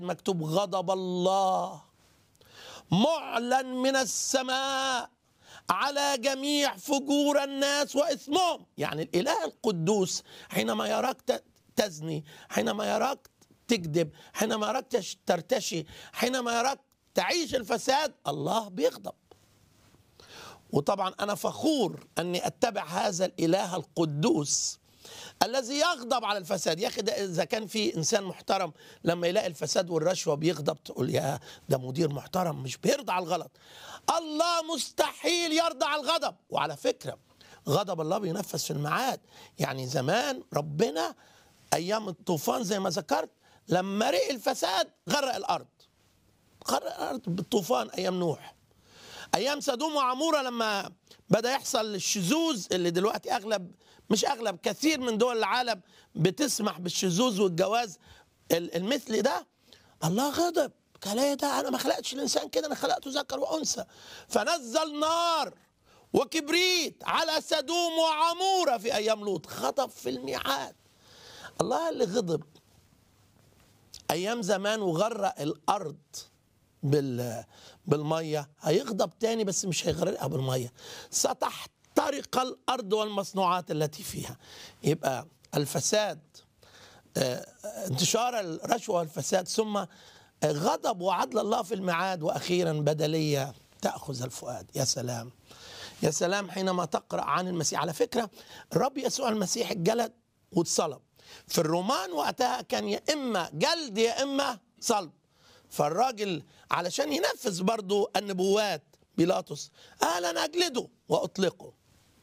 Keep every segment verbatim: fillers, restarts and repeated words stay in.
مكتوب غضب الله معلن من السماء على جميع فجور الناس وإثمهم. يعني الإله القدوس حينما يراك تزني، حينما يراك تكذب، حينما يراك ترتشي، حينما يراك تعيش الفساد، الله بيغضب. وطبعا أنا فخور أني أتبع هذا الإله القدوس الذي يغضب على الفساد. يا أخي، إذا كان في إنسان محترم لما يلاقي الفساد والرشوة بيغضب، تقول يا ده مدير محترم مش بيرضى على الغلط. الله مستحيل يرضى على الغضب. وعلى فكرة غضب الله بينفذ في الميعاد. يعني زمان ربنا أيام الطوفان زي ما ذكرت، لما رئ الفساد غرق الأرض، غرق الأرض بالطوفان أيام نوح. أيام سدوم وعمورة لما بدأ يحصل الشذوذ اللي دلوقتي أغلب مش أغلب كثير من دول العالم بتسمح بالشذوذ والجواز المثلي ده، الله غضب. قال ايه ده؟ أنا ما خلقتش الإنسان كده، أنا خلقته ذكر وأنثى. فنزل نار وكبريت على سدوم وعمورة في أيام لوط، غضب في الميعاد. الله اللي غضب أيام زمان وغرق الأرض بال بالمية، هيغضب تاني بس مش هيغرقها بالمية، ستحترق الأرض والمصنوعات التي فيها. يبقى الفساد، انتشار الرشوة والفساد، ثم غضب وعدل الله في الميعاد، وأخيرا بدلية تأخذ الفؤاد. يا سلام يا سلام حينما تقرأ عن المسيح. على فكرة الرب يسوع المسيح اتجلد واتصلب. في الرومان وقتها كان يا إما جلد يا إما صلب. فالراجل علشان ينفذ برضو النبوات بيلاطس قال أنا أجلده وأطلقه،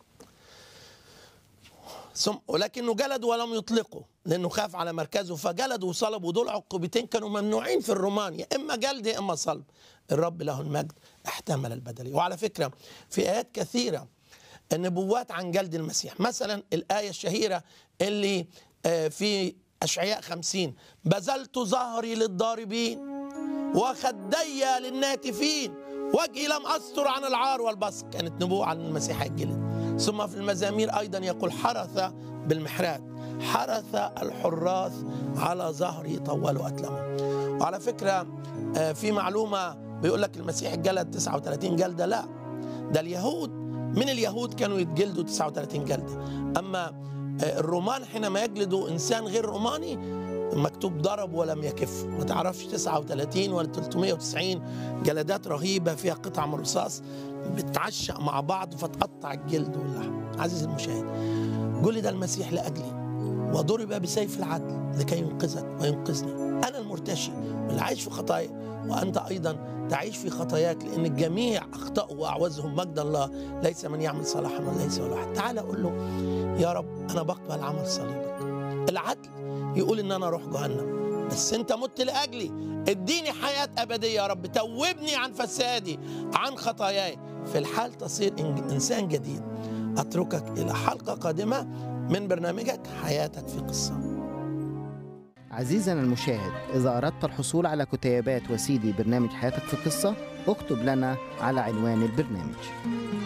ولكنه جلد ولم يطلقه لأنه خاف على مركزه، فجلد وصلب. ودول عقوبتين كانوا ممنوعين في الرومان، يا إما جلد يا إما صلب. الرب له المجد احتمل البدلية. وعلى فكرة في آيات كثيرة النبوات عن جلد المسيح. مثلا الآية الشهيرة اللي في أشعياء خمسين، بذلت ظهري للضاربين وخدي للناتفين وجهي لم أستر عن العار والبصق. كانت نبوة عن المسيح الجلد. ثم في المزامير أيضا يقول حرث بالمحرات، حرث الحراث على ظهري طولوا أتلمه. وعلى فكرة في معلومة بيقول لك المسيح الجلد تسعة وثلاثين جلدة. لا، ده اليهود من اليهود كانوا يتجلدوا تسعة وثلاثين جلدة. أما الرومان حينما يجلدوا إنسان غير روماني مكتوب ضرب ولم يكف. ما تعرفش تسعة وثلاثين ولا ثلاثمائة وتسعين جلدات رهيبة فيها قطع من الرصاص بتعشق مع بعض فتقطع الجلد واللحم. عزيزي المشاهد، جلد المسيح لأجلي وضرب بسيف العدل لكي ينقذك وينقذني. أنا المرتشي واللي عايش في خطايا، وأنت أيضا تعيش في خطاياك، لأن الجميع أخطأوا وأعوزهم مجد الله. ليس من يعمل صلاحا وليس ولا واحد. تعال أقول له يا رب أنا بقبل عمل صليبك. العدل يقول إن أنا أروح جهنم، بس أنت مت لأجلي، اديني حياة أبدية يا رب، توبني عن فسادي عن خطاياي. في الحال تصير إنسان جديد. أتركك إلى حلقة قادمة من برنامجك حياتك في قصة. عزيزنا المشاهد، إذا أردت الحصول على كتيبات وسيدي برنامج حياتك في قصة، اكتب لنا على عنوان البرنامج.